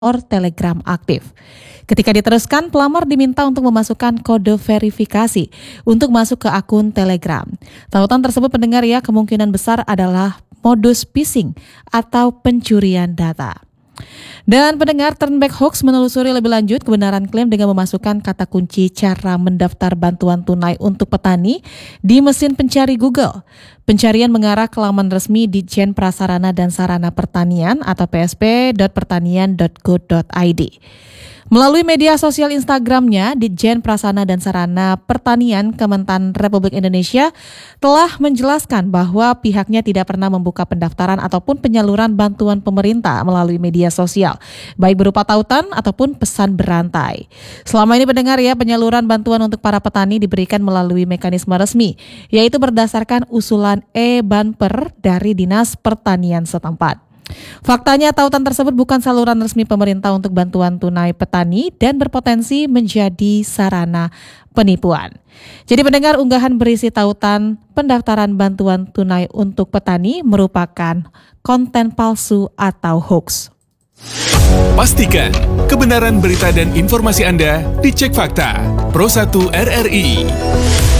Telegram aktif. Ketika diteruskan, pelamar diminta untuk memasukkan kode verifikasi untuk masuk ke akun Telegram. Tautan tersebut pendengar ya, kemungkinan besar adalah modus phishing atau pencurian data. Dan pendengar, Turnback Hoax menelusuri lebih lanjut kebenaran klaim dengan memasukkan kata kunci cara mendaftar bantuan tunai untuk petani di mesin pencari Google. Pencarian mengarah ke laman resmi Ditjen Prasarana dan Sarana Pertanian atau psp.pertanian.go.id. Melalui media sosial Instagramnya, Ditjen Prasarana dan Sarana Pertanian Kementan Republik Indonesia telah menjelaskan bahwa pihaknya tidak pernah membuka pendaftaran ataupun penyaluran bantuan pemerintah melalui media sosial, baik berupa tautan ataupun pesan berantai. Selama ini pendengar ya, penyaluran bantuan untuk para petani diberikan melalui mekanisme resmi, yaitu berdasarkan usulan e-Banper dari Dinas Pertanian setempat. Faktanya, tautan tersebut bukan saluran resmi pemerintah untuk bantuan tunai petani dan berpotensi menjadi sarana penipuan. Jadi pendengar, unggahan berisi tautan pendaftaran bantuan tunai untuk petani merupakan konten palsu atau hoax. Pastikan kebenaran berita dan informasi Anda dicek fakta. Pro 1 RRI.